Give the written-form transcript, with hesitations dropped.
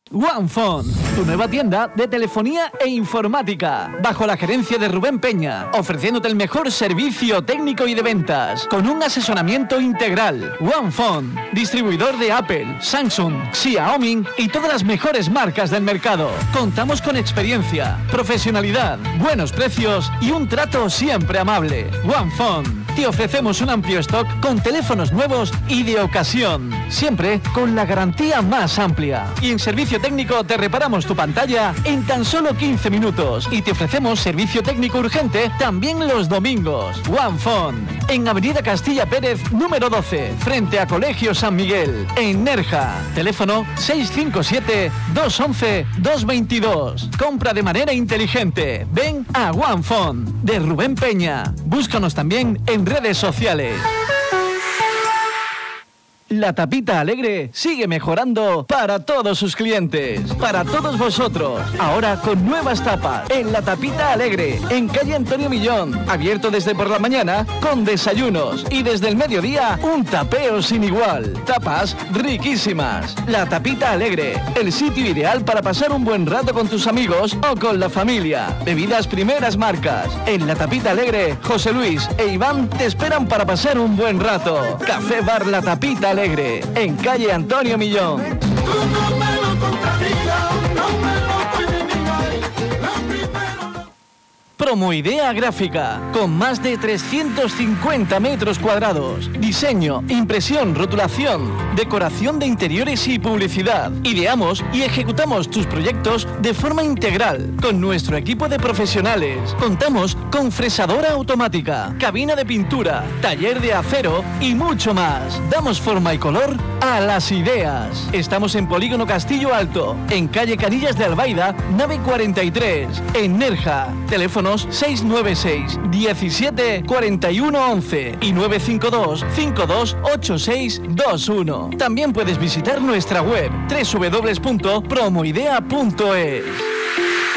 OnePhone, tu nueva tienda de telefonía e informática, bajo la gerencia de Rubén Peña, ofreciéndote el mejor servicio técnico y de ventas, con un asesoramiento integral. OnePhone, distribuidor de Apple, Samsung, Xiaomi y todas las mejores marcas del mercado. Contamos con experiencia, profesionalidad, buenos precios y un trato siempre amable. OnePhone, te ofrecemos un amplio stock con teléfonos nuevos y de ocasión, siempre con la garantía más amplia. Y en servicio técnico te reparamos tu pantalla en tan solo 15 minutos y te ofrecemos servicio técnico urgente también los domingos. OnePhone, en Avenida Castilla Pérez, número 12, frente a Colegio San Miguel, en Nerja. Teléfono 657-211-222. Compra de manera inteligente. Ven a OnePhone, de Rubén Peña. Búscanos también en redes sociales. La Tapita Alegre sigue mejorando para todos sus clientes, para todos vosotros. Ahora con nuevas tapas en La Tapita Alegre, en calle Antonio Millón. Abierto desde por la mañana con desayunos y desde el mediodía un tapeo sin igual. Tapas riquísimas. La Tapita Alegre, el sitio ideal para pasar un buen rato con tus amigos o con la familia. Bebidas primeras marcas. En La Tapita Alegre, José Luis e Iván te esperan para pasar un buen rato. Café Bar La Tapita Alegre, en calle Antonio Millón. Promoidea Gráfica, con más de 350 metros cuadrados. Diseño, impresión, rotulación, decoración de interiores y publicidad. Ideamos y ejecutamos tus proyectos de forma integral, con nuestro equipo de profesionales. Contamos con fresadora automática, cabina de pintura, taller de acero y mucho más. Damos forma y color a las ideas. Estamos en Polígono Castillo Alto, en calle Canillas de Albaida, nave 43, en Nerja. Teléfonos 696 17 41 11 y 952 528621. También puedes visitar nuestra web www.promoidea.es.